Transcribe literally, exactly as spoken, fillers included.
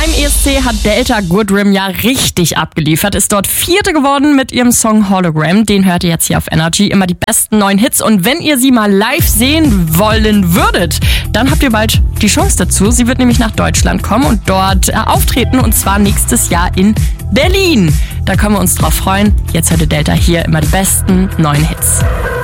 Beim E S C hat Delta Goodrem ja richtig abgeliefert, ist dort Vierte geworden mit ihrem Song Hologram. Den hört ihr jetzt hier auf Energy, immer die besten neuen Hits. Und wenn ihr sie mal live sehen wollen würdet, dann habt ihr bald die Chance dazu. Sie wird nämlich nach Deutschland kommen und dort äh, auftreten, und zwar nächstes Jahr in Berlin. Da können wir uns drauf freuen. Jetzt hört ihr Delta hier, immer die besten neuen Hits.